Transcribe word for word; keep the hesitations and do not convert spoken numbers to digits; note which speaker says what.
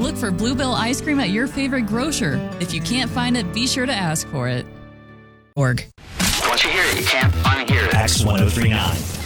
Speaker 1: Look for Bluebell ice cream at your favorite grocer. If you can't find it, be sure to ask for it. Org.
Speaker 2: Once you hear it, you can't unhear it.
Speaker 3: X ten thirty-nine.